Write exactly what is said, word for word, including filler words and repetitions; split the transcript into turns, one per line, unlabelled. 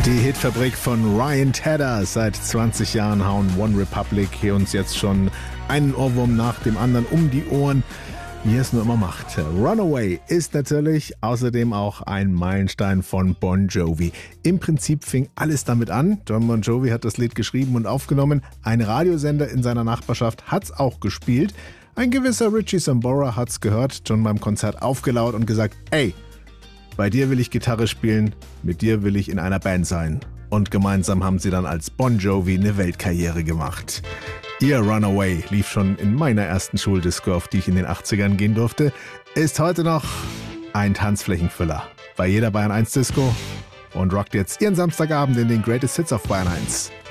Die Hitfabrik von Ryan Tedder. Seit zwanzig Jahren hauen One Republic hier uns jetzt schon einen Ohrwurm nach dem anderen um die Ohren, wie es nur immer macht. Runaway ist natürlich außerdem auch ein Meilenstein von Bon Jovi. Im Prinzip fing alles damit an. John Bon Jovi hat das Lied geschrieben und aufgenommen. Ein Radiosender in seiner Nachbarschaft hat's auch gespielt. Ein gewisser Richie Sambora hat's gehört, John beim Konzert aufgelauert und gesagt, ey, bei dir will ich Gitarre spielen, mit dir will ich in einer Band sein. Und gemeinsam haben sie dann als Bon Jovi eine Weltkarriere gemacht. Ihr Runaway lief schon in meiner ersten Schuldisco, auf die ich in den achtzigern gehen durfte, ist heute noch ein Tanzflächenfüller bei jeder Bayern eins Disco und rockt jetzt ihren Samstagabend in den Greatest Hits auf Bayern eins.